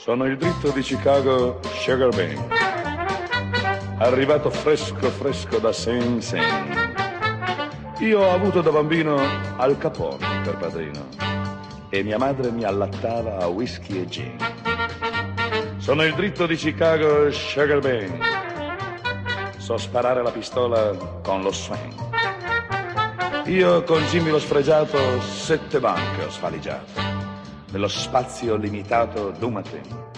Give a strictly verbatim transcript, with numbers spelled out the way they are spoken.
Sono il dritto di Chicago Sugar Bean, arrivato fresco fresco da Sing Sing. Io ho avuto da bambino Al Capone per padrino e mia madre mi allattava a whisky e gin. Sono il dritto di Chicago Sugar Bean, so sparare la pistola con lo swing. Io con Jimmy l'ho sfregiato, sette banche ho sfaligiato, nello spazio limitato d'un mattino.